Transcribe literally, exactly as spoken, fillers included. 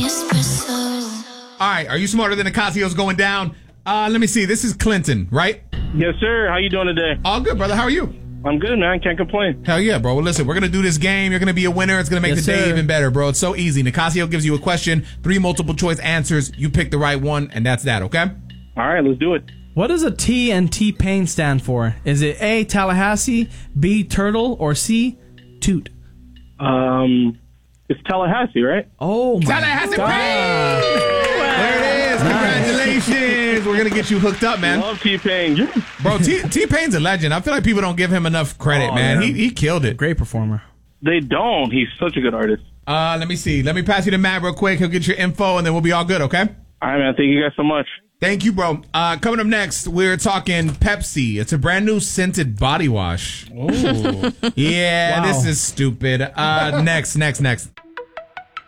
All right, are you smarter than Acasio's going down? Uh, let me see. This is Clinton, right? Yes, sir. How you doing today? All good, brother. How are you? I'm good, man. Can't complain. Hell yeah, bro. Well, listen, we're going to do this game. You're going to be a winner. It's going to make Yes, the day sir. even better, bro. It's so easy. Nicasio gives you a question, three multiple choice answers. You pick the right one, and that's that, okay? All right, let's do it. What does a T and T-Pain stand for? Is it A, Tallahassee, B, Turtle, or C, Toot? Um, it's Tallahassee, right? Oh, my Tallahassee God. Pain! There it is. Congratulations. We're going to get you hooked up, man. Love T-Pain. Bro, T- T-Pain's a legend. I feel like people don't give him enough credit, Oh, man. yeah. He he killed it. Great performer. They don't. He's such a good artist. Uh, let me see. Let me pass you to Matt real quick. He'll get your info, and then we'll be all good, okay? All right, man. Thank you guys so much. Thank you, bro. Uh, coming up next, we're talking Pepsi. It's a brand new scented body wash. Ooh. Yeah, Wow. this is stupid. Uh, next, next, next.